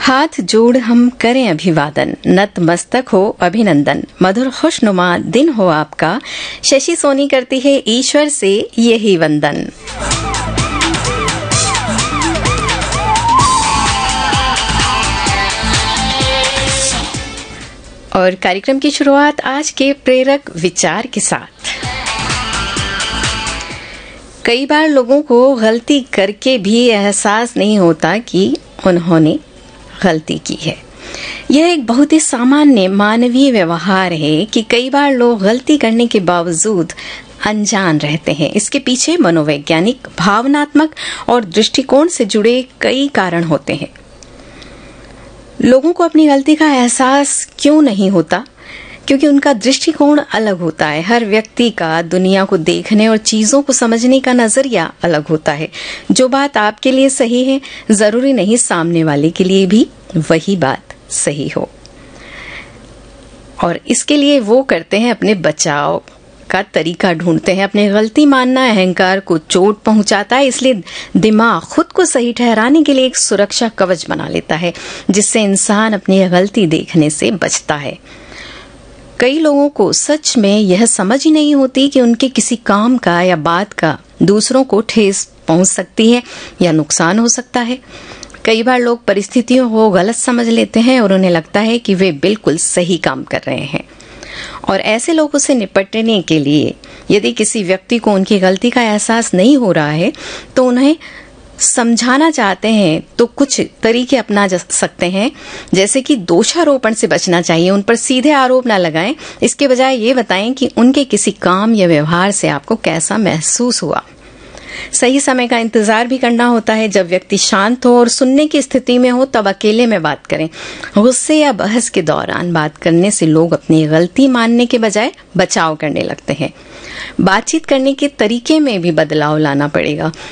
हाथ जोड़ हम करें अभिवादन, नतमस्तक हो अभिनंदन, मधुर खुशनुमा दिन हो आपका। शशि सोनी करती है ईश्वर से यही वंदन। और कार्यक्रम की शुरुआत आज के प्रेरक विचार के साथ। कई बार लोगों को गलती करके भी एहसास नहीं होता कि उन्होंने गलती की है। यह एक बहुत ही सामान्य मानवीय व्यवहार है कि कई बार लोग गलती करने के बावजूद अनजान रहते हैं। इसके पीछे मनोवैज्ञानिक, भावनात्मक और दृष्टिकोण से जुड़े कई कारण होते हैं। लोगों को अपनी गलती का एहसास क्यों नहीं होता? क्योंकि उनका दृष्टिकोण अलग होता है। हर व्यक्ति का दुनिया को देखने और चीजों को समझने का नजरिया अलग होता है। जो बात आपके लिए सही है, जरूरी नहीं सामने वाले के लिए भी वही बात सही हो। और इसके लिए वो करते हैं अपने बचाव का तरीका ढूंढते हैं। अपनी गलती मानना अहंकार को चोट पहुंचाता है, इसलिए दिमाग खुद को सही ठहराने के लिए एक सुरक्षा कवच बना लेता है, जिससे इंसान अपनी गलती देखने से बचता है। कई लोगों को सच में यह समझ ही नहीं होती कि उनके किसी काम का या बात का दूसरों को ठेस पहुंच सकती है या नुकसान हो सकता है। कई बार लोग परिस्थितियों को गलत समझ लेते हैं और उन्हें लगता है कि वे बिल्कुल सही काम कर रहे हैं। और ऐसे लोगों से निपटने के लिए यदि किसी व्यक्ति को उनकी गलती का एहसास नहीं हो रहा है तो उन्हें समझाना चाहते हैं तो कुछ तरीके अपना जा सकते हैं, जैसे कि दोषारोपण से बचना चाहिए। उन पर सीधे आरोप ना लगाएं, इसके बजाय ये बताएं कि उनके किसी काम या व्यवहार से आपको कैसा महसूस हुआ। सही समय का इंतजार भी करना होता है। जब व्यक्ति शांत हो और सुनने की स्थिति में हो तब अकेले में बात करें। गुस्से या बहस के दौरान बात करने से लोग अपनी गलती मानने के बजाय बचाव करने लगते हैं। बातचीत करने के तरीके में भी बदलाव लाना पड़ेगा।